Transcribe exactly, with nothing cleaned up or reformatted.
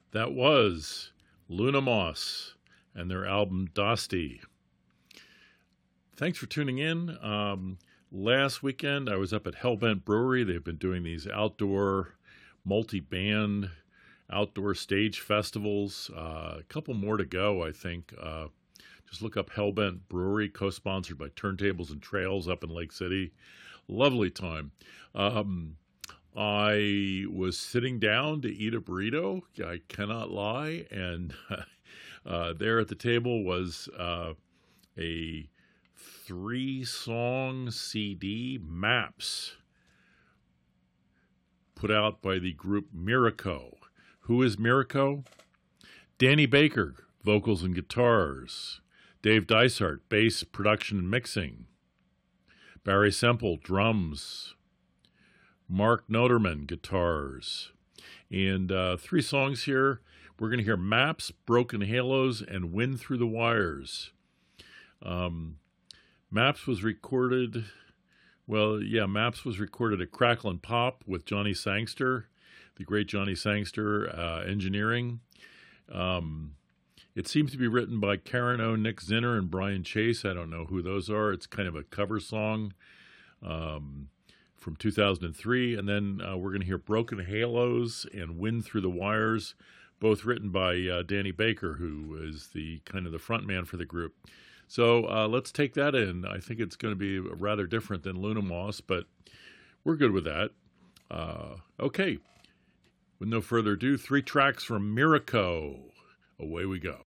That was Luna Moss and their album Dosti. Thanks for tuning in. Um, last weekend, I was up at Hellbent Brewery. They've been doing these outdoor, multi-band, outdoor stage festivals. Uh, a couple more to go, I think. Uh, just look up Hellbent Brewery, co-sponsored by Turntables and Trails up in Lake City. Lovely time. Um, I was sitting down to eat a burrito. I cannot lie. And uh, there at the table was uh, a three-song C D, Maps, put out by the group Miraco. Who is Miraco? Danny Baker, vocals and guitars. Dave Dysart, bass, production, and mixing. Barry Semple, drums. Mark Noterman, guitars. And uh, three songs here. We're going to hear Maps, Broken Halos, and Wind Through the Wires. Um, Maps was recorded, well, yeah, Maps was recorded at Crackle and Pop with Johnny Sangster, the great Johnny Sangster, uh, engineering. Um, it seems to be written by Karen O, Nick Zinner, and Brian Chase. I don't know who those are. It's kind of a cover song. Um... from two thousand three, and then uh, we're going to hear Broken Halos and Wind Through the Wires, both written by uh, Danny Baker, who is the kind of the front man for the group. So uh, let's take that in. I think it's going to be rather different than Luna Moss, but we're good with that. Uh, okay, with no further ado, three tracks from Miraco. Away we go.